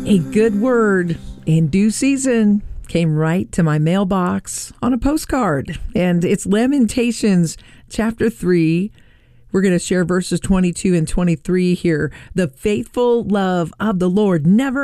A good word in due season came right to my mailbox on a postcard, and it's Lamentations chapter 3. We're going to share verses 22 and 23 here. The faithful love of the Lord never